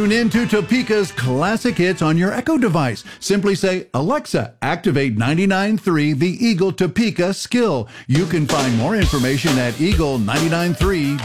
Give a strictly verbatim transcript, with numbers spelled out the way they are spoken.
Tune in to Topeka's classic hits on your Echo device. Simply say, Alexa, activate ninety-nine point three the Eagle Topeka skill. You can find more information at eagle nine nine three